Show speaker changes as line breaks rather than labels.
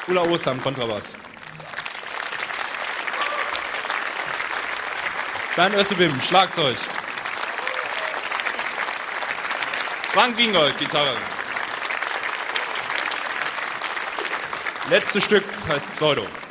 Ulla Oster am Kontrabass. Bernd Össebim, Schlagzeug. Frank Gingold, Gitarre. Letztes Stück heißt Pseudo.